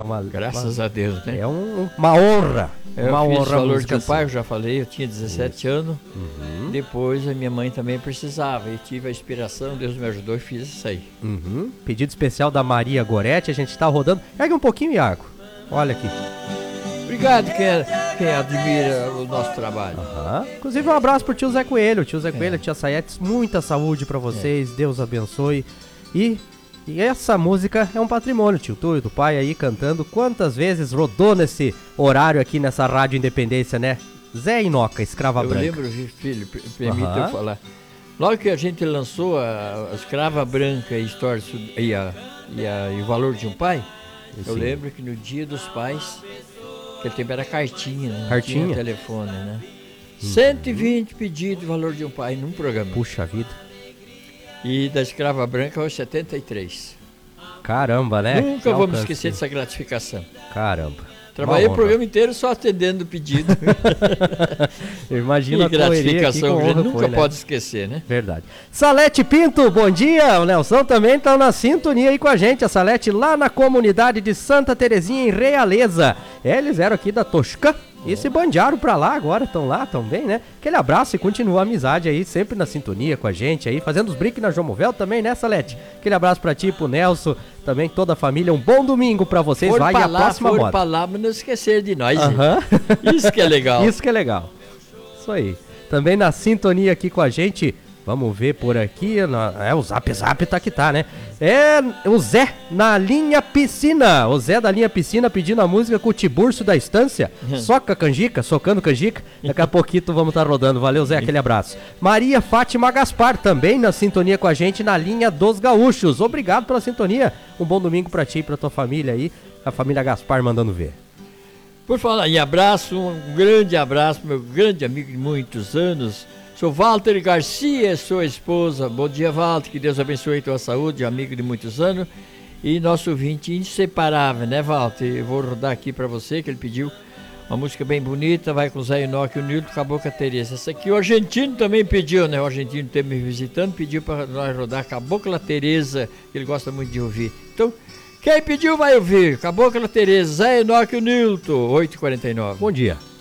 Graças a Deus, né? É uma honra. Uma eu fiz honra. Valor de um Pai, eu já falei, eu tinha 17 anos. Uhum. Depois a minha mãe também precisava e tive a inspiração, Deus me ajudou e fiz isso aí. Uhum. Pedido especial da Maria Goretti, a gente tá rodando. Ergue um pouquinho, Iago. Olha aqui. Obrigado quem admira o nosso trabalho. Uhum. Inclusive um abraço pro tio Zé Coelho. Tio Zé Coelho, tia Saietes, muita saúde pra vocês, Deus abençoe. E essa música é um patrimônio, tio Túlio do pai aí cantando. Quantas vezes rodou nesse horário aqui nessa Rádio Independência, né? Zé Inoca, Escrava Branca. Eu lembro, filho, permita eu falar. Logo que a gente lançou a Escrava Branca e o Valor de um Pai, eu lembro que no Dia dos Pais, aquele tempo era cartinha, né? Não tinha telefone, né? 120 pedidos de Valor de um Pai num programa. Puxa vida. E da Escrava Branca aos 73. Caramba, né? Nunca vou me esquecer dessa gratificação. Caramba. Trabalhei o programa inteiro só atendendo o pedido. Imagina a gratificação, aqui, a gente nunca pode esquecer, né? Verdade. Salete Pinto, bom dia. O Nelson também está na sintonia aí com a gente. A Salete lá na comunidade de Santa Terezinha, em Realeza. Eles eram aqui da Toscã e se bandearam pra lá agora, estão lá, estão bem, né? Aquele abraço e continua a amizade aí, sempre na sintonia com a gente aí, fazendo os brinques na João Movel também, né, Salete? Aquele abraço pra ti, pro Nelson, também toda a família, um bom domingo pra vocês, vai e a próxima moda. Pra lá, mas não esquecer de nós, uhum. Isso que é legal. Isso que é legal, isso aí. Também na sintonia aqui com a gente, vamos ver por aqui, o Zap Zap tá que tá, né? É o Zé na linha piscina, o Zé da linha piscina pedindo a música com o Tiburcio da Estância, soca canjica, socando canjica, daqui a pouquinho vamos estar rodando, valeu Zé, aquele abraço. Maria Fátima Gaspar também na sintonia com a gente na linha dos gaúchos, obrigado pela sintonia, um bom domingo pra ti e pra tua família aí, a família Gaspar mandando ver. Por falar em abraço, um grande abraço, meu grande amigo de muitos anos, sou Walter Garcia, sua esposa. Bom dia, Walter, que Deus abençoe a tua saúde, amigo de muitos anos. E nosso ouvinte inseparável, né, Walter? Eu vou rodar aqui para você, que ele pediu uma música bem bonita, vai com o Zé Inoca e o Nilton, Cabocla Teresa. Essa aqui o argentino também pediu, né? O argentino esteve me visitando, pediu para nós rodar Cabocla Teresa, que ele gosta muito de ouvir. Então, quem pediu vai ouvir. Cabocla Teresa, Zé Inoca e o Nilton, 8h49. Bom dia.